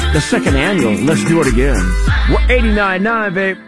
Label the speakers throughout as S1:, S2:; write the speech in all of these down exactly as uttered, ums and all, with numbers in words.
S1: The second annual Let's Do It Again. We're eighty-nine point nine, babe.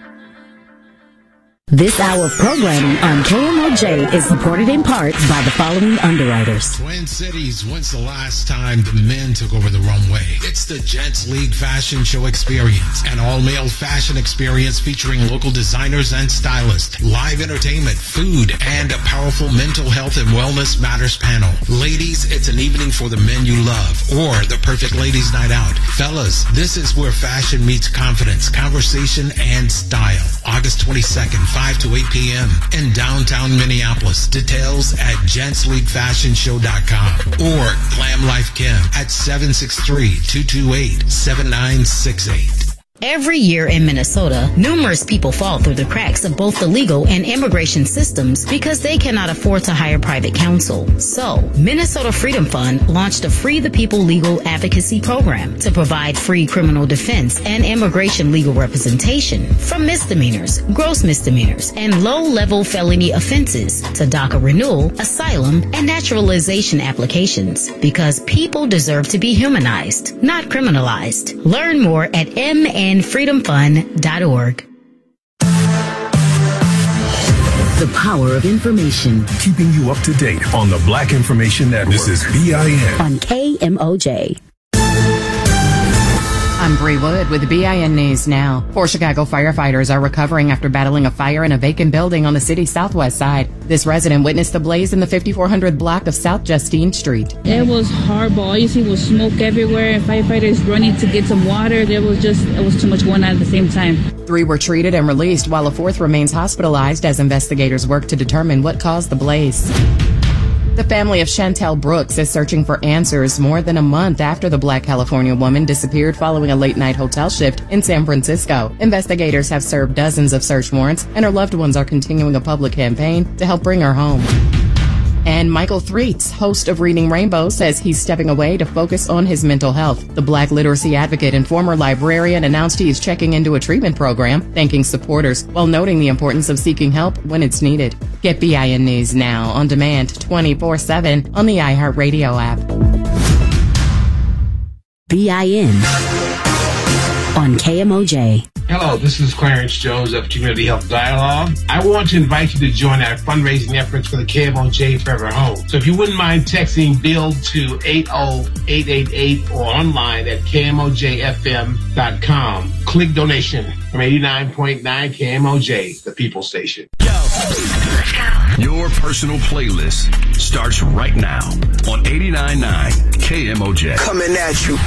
S2: This hour of programming on K M O J is supported in part by the following underwriters.
S3: Twin Cities, when's the last time the men took over the runway? It's the Gents League Fashion Show Experience, an all-male fashion experience featuring local designers and stylists, live entertainment, food, and a powerful mental health and wellness matters panel. Ladies, it's an evening for the men you love, or the perfect ladies' night out. Fellas, this is where fashion meets confidence, conversation, and style. August twenty-second, five to eight p.m. in downtown Minneapolis. Details at gents league fashion show dot com or Glam Life Kim at seven six three, two two eight, seven nine six eight.
S2: Every year in Minnesota, numerous people fall through the cracks of both the legal and immigration systems because they cannot afford to hire private counsel. So, Minnesota Freedom Fund launched a Free the People Legal Advocacy Program to provide free criminal defense and immigration legal representation from misdemeanors, gross misdemeanors, and low-level felony offenses to DACA renewal, asylum, and naturalization applications because people deserve to be humanized, not criminalized. Learn more at M N freedom fund dot org. The power of information.
S4: Keeping you up to date on the Black Information Network. This is B I N.
S2: On K M O J.
S5: I'm Bree Wood with the B I N News Now. Four Chicago firefighters are recovering after battling a fire in a vacant building on the city's southwest side. This resident witnessed the blaze in the fifty-four hundred block of South Justine Street.
S6: It was horrible. All you see was smoke everywhere and firefighters running to get some water. There was just, it was too much going on at the same time.
S5: Three were treated and released while a fourth remains hospitalized as investigators work to determine what caused the blaze. The family of Chantel Brooks is searching for answers more than a month after the Black California woman disappeared following a late-night hotel shift in San Francisco. Investigators have served dozens of search warrants, and her loved ones are continuing a public campaign to help bring her home. And Michael Threets, host of Reading Rainbow, says he's stepping away to focus on his mental health. The Black literacy advocate and former librarian announced he is checking into a treatment program, thanking supporters, while noting the importance of seeking help when it's needed. Get B I N News now on demand twenty-four seven on the iHeartRadio app.
S2: B I N on K M O J.
S7: Hello, this is Clarence Jones of Community Health Dialogue. I want to invite you to join our fundraising efforts for the K M O J Forever Home. So if you wouldn't mind texting BUILD to eight oh eight eight eight or online at K M O J F M dot com. Click donation from eighty-nine point nine K M O J, the People Station.
S4: Your personal playlist starts right now on eighty-nine point nine K M O J.
S8: Coming at you